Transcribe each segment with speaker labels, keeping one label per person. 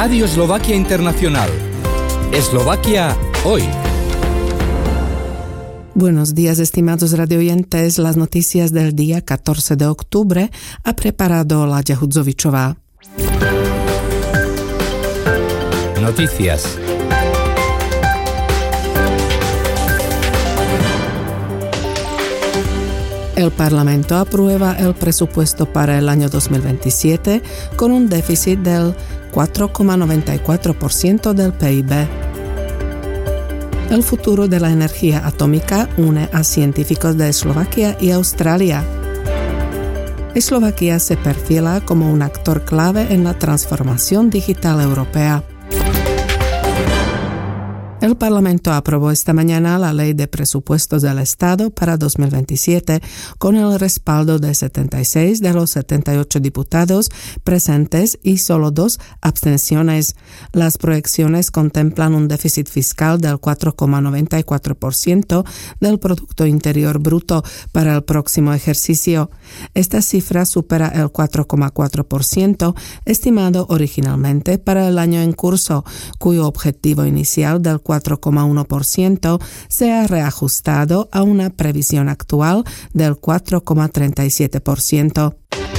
Speaker 1: Radio Eslovaquia Internacional. Eslovaquia hoy.
Speaker 2: Buenos días, estimados radioyentes. Las noticias del día 14 de octubre ha preparado Láďa Hudzovičová.
Speaker 1: Noticias.
Speaker 2: El Parlamento aprueba el presupuesto para el año 2027 con un déficit del 4,94% del PIB. El futuro de la energía atómica une a científicos de Eslovaquia y Australia. Eslovaquia se perfila como un actor clave en la transformación digital europea. El Parlamento aprobó esta mañana la Ley de Presupuestos del Estado para 2027 con el respaldo de 76 de los 78 diputados presentes y solo 2 abstenciones. Las proyecciones contemplan un déficit fiscal del 4,94% del Producto Interior Bruto para el próximo ejercicio. Esta cifra supera el 4,4% estimado originalmente para el año en curso, cuyo objetivo inicial del 4,1% se ha reajustado a una previsión actual del 4,37%.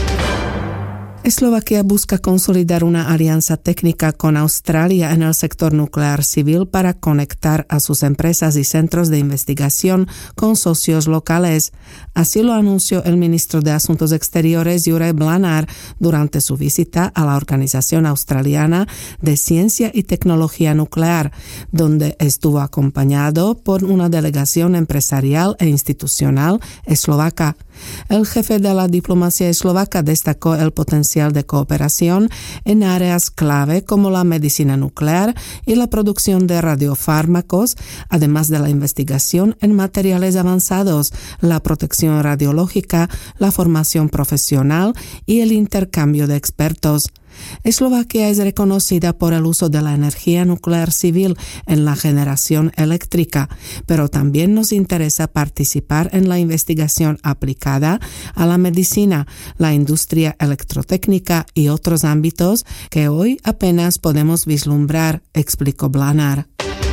Speaker 2: Eslovaquia busca consolidar una alianza técnica con Australia en el sector nuclear civil para conectar a sus empresas y centros de investigación con socios locales. Así lo anunció el ministro de Asuntos Exteriores, Juraj Blanár, durante su visita a la Organización Australiana de Ciencia y Tecnología Nuclear, donde estuvo acompañado por una delegación empresarial e institucional eslovaca. El jefe de la diplomacia eslovaca destacó el potencial de cooperación en áreas clave como la medicina nuclear y la producción de radiofármacos, además de la investigación en materiales avanzados, la protección radiológica, la formación profesional y el intercambio de expertos. Eslovaquia es reconocida por el uso de la energía nuclear civil en la generación eléctrica, pero también nos interesa participar en la investigación aplicada a la medicina, la industria electrotécnica y otros ámbitos que hoy apenas podemos vislumbrar, explicó Blanár.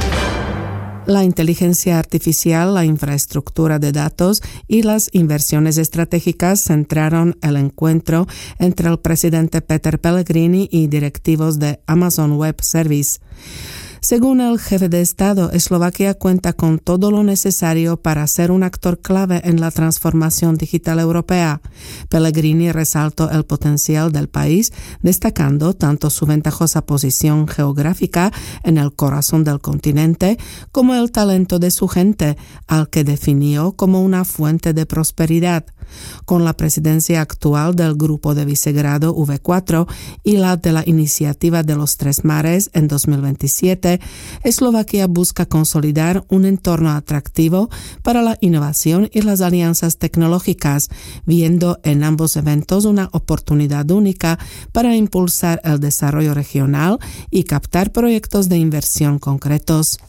Speaker 2: La inteligencia artificial, la infraestructura de datos y las inversiones estratégicas centraron el encuentro entre el presidente Peter Pellegrini y directivos de Amazon Web Services. Según el jefe de Estado, Eslovaquia cuenta con todo lo necesario para ser un actor clave en la transformación digital europea. Pellegrini resaltó el potencial del país, destacando tanto su ventajosa posición geográfica en el corazón del continente como el talento de su gente, al que definió como una fuente de prosperidad. Con la presidencia actual del Grupo de Visegrado V4 y la de la Iniciativa de los Tres Mares en 2027, Eslovaquia busca consolidar un entorno atractivo para la innovación y las alianzas tecnológicas, viendo en ambos eventos una oportunidad única para impulsar el desarrollo regional y captar proyectos de inversión concretos.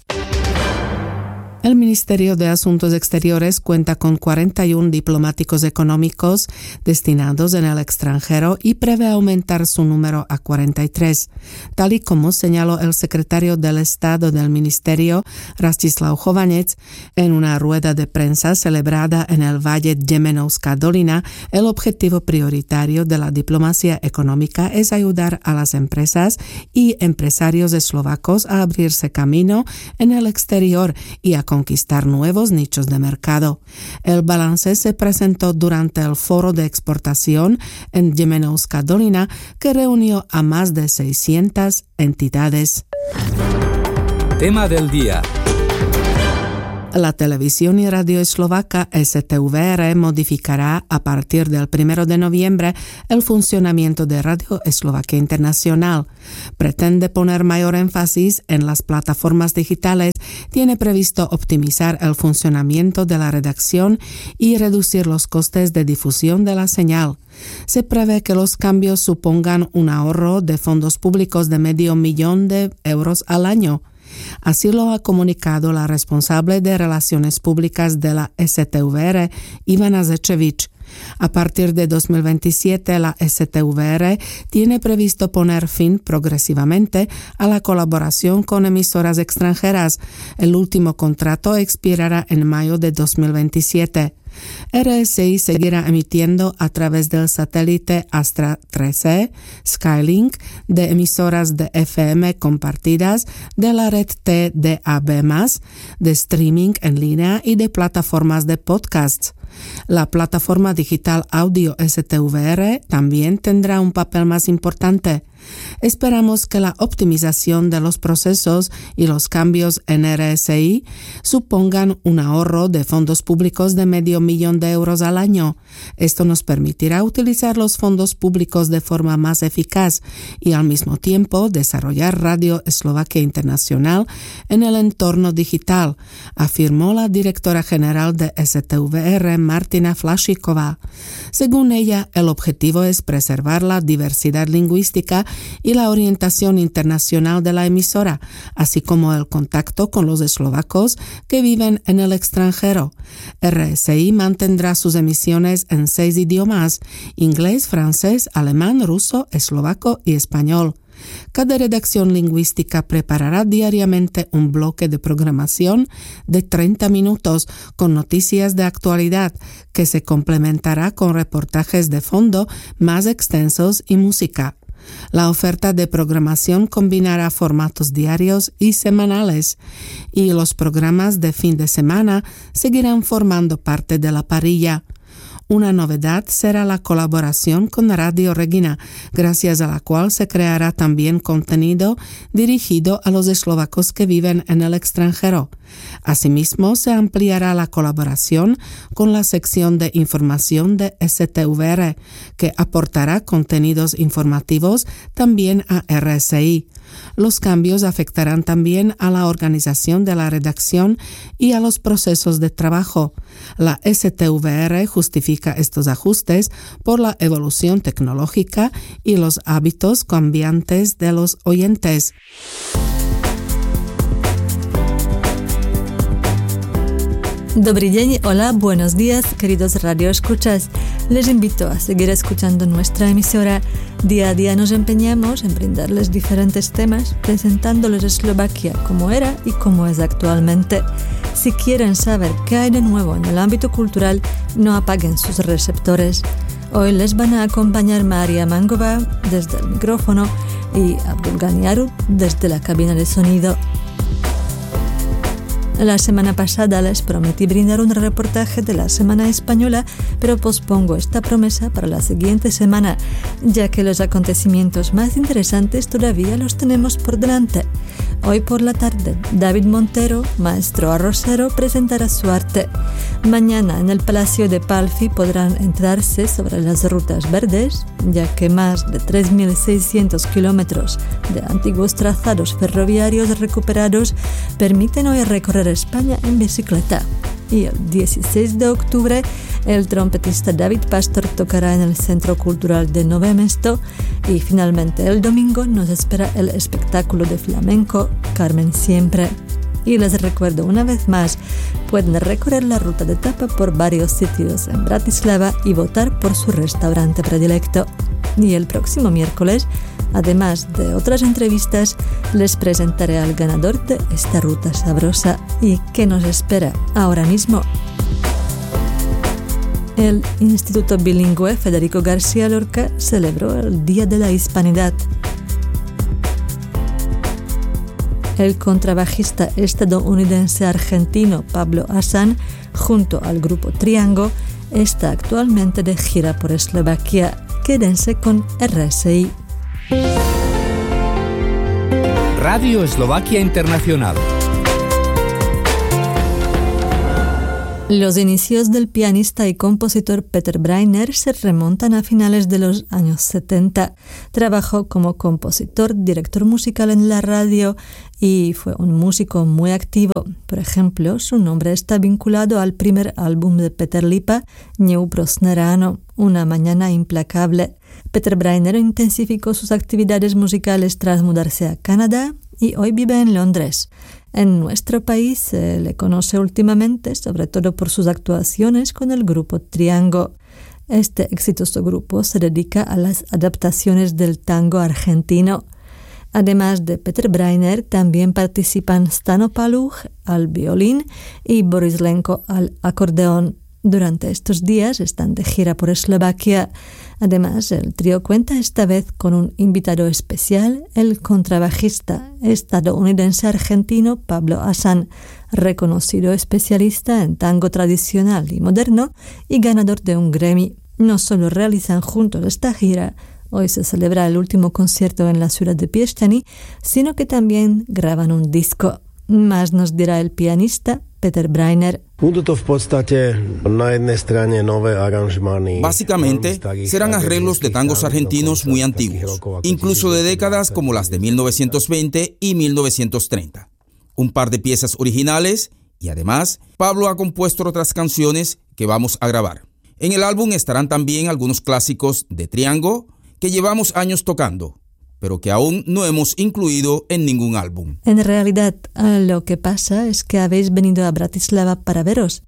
Speaker 2: El Ministerio de Asuntos Exteriores cuenta con 41 diplomáticos económicos destinados en el extranjero y prevé aumentar su número a 43, tal y como señaló el secretario del Estado del Ministerio, Rastislav Chovanec, en una rueda de prensa celebrada en el Valle Děmenovská dolina. El objetivo prioritario de la diplomacia económica es ayudar a las empresas y empresarios eslovacos a abrirse camino en el exterior y a conquistar nuevos nichos de mercado. El balance se presentó durante el foro de exportación en Děmenovská dolina, que reunió a más de 600 entidades.
Speaker 1: Tema del día.
Speaker 2: La televisión y radio eslovaca STVR modificará a partir del 1 de noviembre el funcionamiento de Radio Eslovaquia Internacional. Pretende poner mayor énfasis en las plataformas digitales, tiene previsto optimizar el funcionamiento de la redacción y reducir los costes de difusión de la señal. Se prevé que los cambios supongan un ahorro de fondos públicos de $500,000 de euros al año. Así lo ha comunicado la responsable de Relaciones Públicas de la STVR, Ivana Zečevič. A partir de 2027, la STVR tiene previsto poner fin progresivamente a la colaboración con emisoras extranjeras. El último contrato expirará en mayo de 2027. RSI seguirá emitiendo a través del satélite Astra 3C, Skylink, de emisoras de FM compartidas, de la red TDAB+, de streaming en línea y de plataformas de podcasts. La plataforma digital audio STVR también tendrá un papel más importante. Esperamos que la optimización de los procesos y los cambios en RSI supongan un ahorro de fondos públicos de $500,000 al año. Esto nos permitirá utilizar los fondos públicos de forma más eficaz y al mismo tiempo desarrollar Radio Eslovaquia Internacional en el entorno digital, afirmó la directora general de STVR, Martina Flašíková. Según ella, el objetivo es preservar la diversidad lingüística y la orientación internacional de la emisora, así como el contacto con los eslovacos que viven en el extranjero. RSI mantendrá sus emisiones en 6 idiomas: inglés, francés, alemán, ruso, eslovaco y español. Cada redacción lingüística preparará diariamente un bloque de programación de 30 minutos con noticias de actualidad que se complementará con reportajes de fondo más extensos y música. La oferta de programación combinará formatos diarios y semanales, y los programas de fin de semana seguirán formando parte de la parrilla. Una novedad será la colaboración con Radio Regina, gracias a la cual se creará también contenido dirigido a los eslovacos que viven en el extranjero. Asimismo, se ampliará la colaboración con la sección de información de STVR, que aportará contenidos informativos también a RSI. Los cambios afectarán también a la organización de la redacción y a los procesos de trabajo. La STVR justifica estos ajustes por la evolución tecnológica y los hábitos cambiantes de los oyentes.
Speaker 3: Dobrý deň, hola, buenos días, queridos radioescuchas. Les invito a seguir escuchando nuestra emisora. Día a día nos empeñamos en brindarles diferentes temas, presentándoles Eslovaquia como era y como es actualmente. Si quieren saber qué hay de nuevo en el ámbito cultural, no apaguen sus receptores. Hoy les van a acompañar María Mangova desde el micrófono y Abdulgani Arut desde la cabina de sonido. La semana pasada les prometí brindar un reportaje de la Semana Española, pero pospongo esta promesa para la siguiente semana, ya que los acontecimientos más interesantes todavía los tenemos por delante. Hoy por la tarde, David Montero, maestro arrocero, presentará su arte. Mañana en el Palacio de Palfi podrán enterarse sobre las rutas verdes, ya que más de 3.600 kilómetros de antiguos trazados ferroviarios recuperados permiten hoy recorrer España en bicicleta. Y el 16 de octubre, el trompetista David Pastor tocará en el Centro Cultural de Nové Mesto y finalmente el domingo nos espera el espectáculo de flamenco Carmen Siempre. Y les recuerdo una vez más, pueden recorrer la ruta de etapa por varios sitios en Bratislava y votar por su restaurante predilecto. Y el próximo miércoles, además de otras entrevistas, les presentaré al ganador de esta ruta sabrosa. ¿Y qué nos espera ahora mismo? El Instituto Bilingüe Federico García Lorca celebró el Día de la Hispanidad. El contrabajista estadounidense-argentino Pablo Hassan, junto al grupo Triango, está actualmente de gira por Eslovaquia. Quédense con RSI.
Speaker 1: Radio Eslovaquia Internacional.
Speaker 3: Los inicios del pianista y compositor Peter Breiner se remontan a finales de los años 70. Trabajó como compositor, director musical en la radio y fue un músico muy activo. Por ejemplo, su nombre está vinculado al primer álbum de Peter Lipa, Neuprosné ráno, Una mañana implacable. Peter Breiner intensificó sus actividades musicales tras mudarse a Canadá y hoy vive en Londres. En nuestro país se le conoce últimamente sobre todo por sus actuaciones con el grupo Triango. Este exitoso grupo se dedica a las adaptaciones del tango argentino. Además de Peter Breiner, también participan Stano Paluch al violín y Boris Lenko al acordeón. Durante estos días están de gira por Eslovaquia. Además, el trío cuenta esta vez con un invitado especial, el contrabajista estadounidense-argentino Pablo Hassan, reconocido especialista en tango tradicional y moderno y ganador de un Grammy. No solo realizan juntos esta gira, hoy se celebra el último concierto en la ciudad de Piešťany, sino que también graban un disco. Más nos dirá el pianista Peter Breiner.
Speaker 4: Básicamente, serán arreglos de tangos argentinos muy antiguos, incluso de décadas como las de 1920 y 1930. Un par de piezas originales y además, Pablo ha compuesto otras canciones que vamos a grabar. En el álbum estarán también algunos clásicos de Triango que llevamos años tocando, pero que aún no hemos incluido en ningún álbum.
Speaker 3: En realidad, lo que pasa es que habéis venido a Bratislava para veros.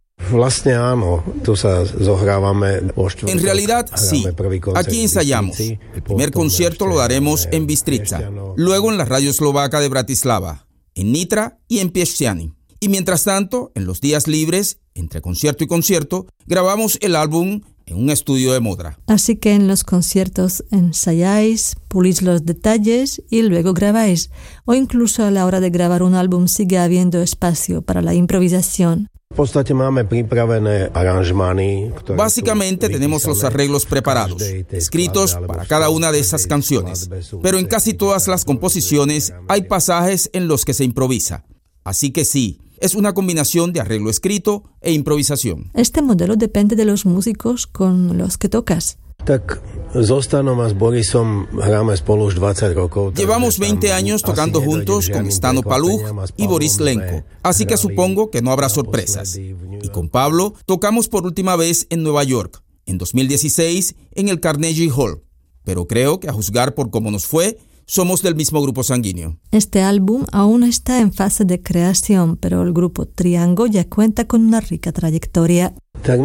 Speaker 4: En realidad, sí. Aquí ensayamos. El primer concierto lo daremos en Bystrica, luego en la radio eslovaca de Bratislava, en Nitra y en Piešťany. Y mientras tanto, en los días libres, entre concierto y concierto, grabamos el álbum en un estudio de Modra.
Speaker 3: Así que en los conciertos ensayáis, pulís los detalles y luego grabáis. O incluso a la hora de grabar un álbum sigue habiendo espacio para la improvisación.
Speaker 4: Básicamente tenemos los arreglos preparados, escritos para cada una de esas canciones. Pero en casi todas las composiciones hay pasajes en los que se improvisa. Así que sí, es una combinación de arreglo escrito e improvisación.
Speaker 3: Este modelo depende de los músicos con los que tocas.
Speaker 4: Llevamos 20 años tocando juntos con Stano Paluch y Boris Lenko, así que supongo que no habrá sorpresas. Y con Pablo tocamos por última vez en Nueva York, en 2016, en el Carnegie Hall. Pero creo que a juzgar por cómo nos fue, somos del mismo grupo sanguíneo.
Speaker 3: Este álbum aún está en fase de creación, pero el grupo Triango ya cuenta con una rica trayectoria.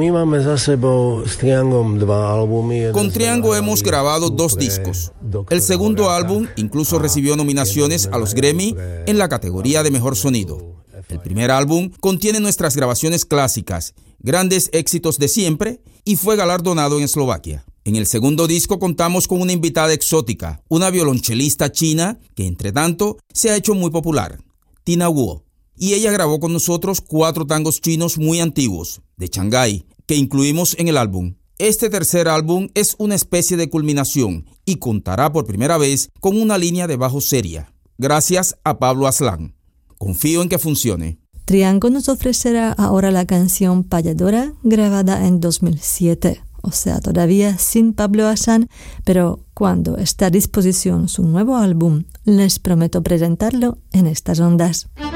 Speaker 4: Con Triango hemos grabado 2 discos. El segundo álbum incluso recibió nominaciones a los Grammy en la categoría de Mejor Sonido. El primer álbum contiene nuestras grabaciones clásicas, grandes éxitos de siempre, y fue galardonado en Eslovaquia. En el segundo disco contamos con una invitada exótica, una violonchelista china que, entre tanto, se ha hecho muy popular, Tina Wu. Y ella grabó con nosotros 4 tangos chinos muy antiguos, de Shanghái, que incluimos en el álbum. Este tercer álbum es una especie de culminación y contará por primera vez con una línea de bajo seria, gracias a Pablo Hassan. Confío en que funcione.
Speaker 3: Triango nos ofrecerá ahora la canción Payadora, grabada en 2007. O sea, todavía sin Pablo Hassan, pero cuando esté a disposición su nuevo álbum, les prometo presentarlo en estas ondas.